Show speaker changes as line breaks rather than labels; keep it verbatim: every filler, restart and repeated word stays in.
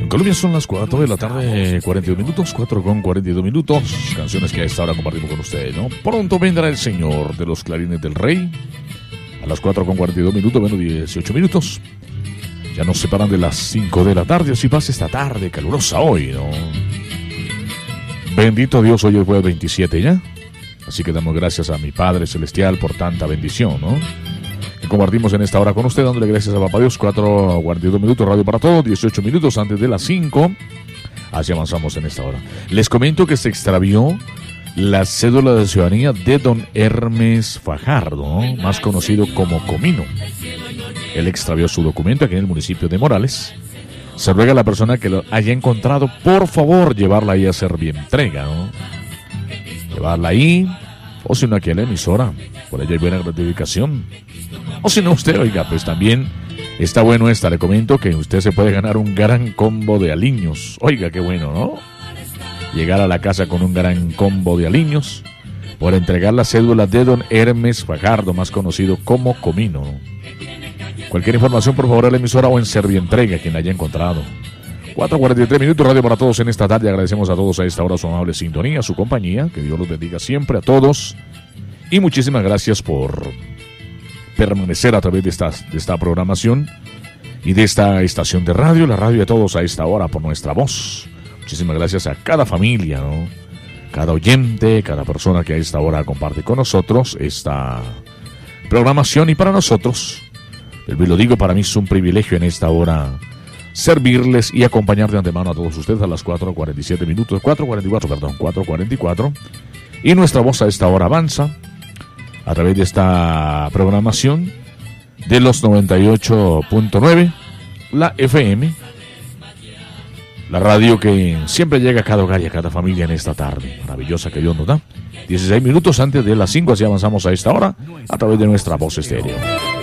En Colombia son las cuatro de la tarde, cuarenta y dos minutos, cuatro con cuarenta y dos minutos. Canciones que a esta hora compartimos con ustedes, ¿no? Pronto vendrá el señor de los clarines del rey. A las cuatro con cuarenta y dos minutos, bueno, dieciocho minutos. Ya nos separan de las cinco de la tarde, así pasa esta tarde calurosa hoy, ¿no? Bendito Dios, hoy es jueves veintisiete ya. Así que damos gracias a mi Padre Celestial por tanta bendición, ¿no? Que compartimos en esta hora con usted, dándole gracias a Papá Dios. Cuatro cuarenta y dos minutos, radio para todos, dieciocho minutos antes de las cinco. Así avanzamos en esta hora. Les comento que se extravió la cédula de ciudadanía de don Hermes Fajardo, ¿no? Más conocido como Comino. Él extravió su documento aquí en el municipio de Morales. Se ruega a la persona que lo haya encontrado, por favor, llevarla ahí a hacer bien entrega, ¿no? Llevarla ahí, o si no aquí a la emisora, por allá hay buena gratificación. O si no usted, oiga, pues también está bueno esta, le comento que usted se puede ganar un gran combo de aliños. Oiga, qué bueno, ¿no? Llegar a la casa con un gran combo de aliños por entregar la cédula de don Hermes Fajardo, más conocido como Comino. Cualquier información, por favor, a la emisora o en Servientrega, quien la haya encontrado. cuatro cuarenta y tres minutos, radio para todos en esta tarde. Agradecemos a todos a esta hora su amable sintonía, su compañía. Que Dios los bendiga siempre a todos. Y muchísimas gracias por permanecer a través de esta, de esta programación y de esta estación de radio, la radio de todos a esta hora por nuestra voz. Muchísimas gracias a cada familia, ¿no? Cada oyente, cada persona que a esta hora comparte con nosotros esta programación. Y para nosotros, lo digo, para mí es un privilegio en esta hora servirles y acompañar de antemano a todos ustedes a las cuatro cuarenta y siete minutos, cuatro cuarenta y cuatro, perdón, cuatro cuarenta y cuatro. Y nuestra voz a esta hora avanza a través de esta programación de los noventa y ocho punto nueve, la F M, la radio que siempre llega a cada hogar y a cada familia en esta tarde maravillosa que Dios nos da. dieciséis minutos antes de las cinco, así avanzamos a esta hora a través de nuestra voz estéreo.